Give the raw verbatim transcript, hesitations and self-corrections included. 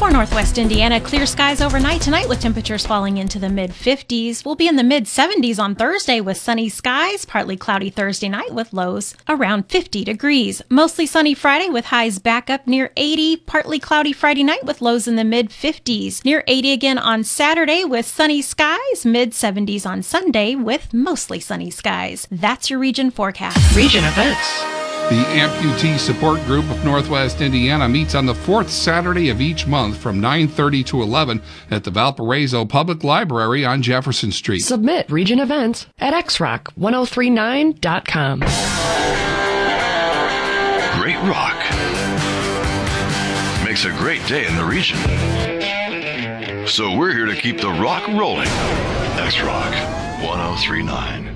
For Northwest Indiana, clear skies overnight tonight with temperatures falling into the mid fifties. We'll be in the mid seventies on Thursday with sunny skies, partly cloudy Thursday night with lows around fifty degrees. Mostly sunny Friday with highs back up near eighty, partly cloudy Friday night with lows in the mid fifties. Near eighty again on Saturday with sunny skies, mid seventies on Sunday with mostly sunny skies. That's your region forecast. Region events. The Amputee Support Group of Northwest Indiana meets on the fourth Saturday of each month from nine thirty to eleven at the Valparaiso Public Library on Jefferson Street. Submit region events at x rock ten thirty-nine dot com. Great rock makes a great day in the region. So we're here to keep the rock rolling. X-Rock ten thirty-nine.